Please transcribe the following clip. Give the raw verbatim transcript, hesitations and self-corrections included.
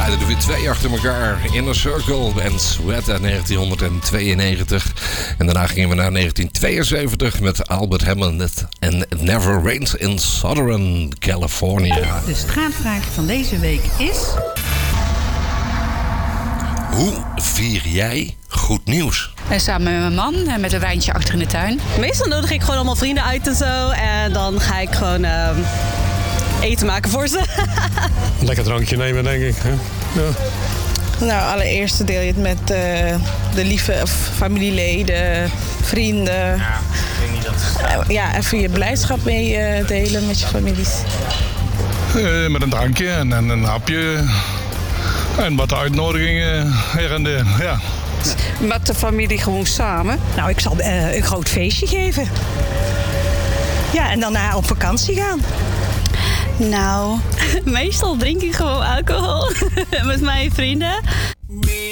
Ja, dat doen we twee achter elkaar. Inner Circle en Sweat uit negentien tweeënnegentig. En daarna gingen we naar negentien tweeënzeventig met Albert Hammond en It Never Rains in Southern California. De straatvraag van deze week is... Hoe vier jij goed nieuws? En samen met mijn man en met een wijntje achter in de tuin. Meestal nodig ik gewoon allemaal vrienden uit en zo. En dan ga ik gewoon uh, eten maken voor ze. Lekker drankje nemen, denk ik. Hè? Ja. Nou, allereerst deel je het met uh, de lieve of familieleden, vrienden. Ja, ik denk niet dat... Uh, ja, even je blijdschap mee uh, delen met je families. Uh, met een drankje en, en een hapje. En wat uitnodigingen her en der, ja. Met de familie gewoon samen. Nou, ik zal uh, een groot feestje geven. Ja, en daarna op vakantie gaan. Nou, meestal drink ik gewoon alcohol met mijn vrienden.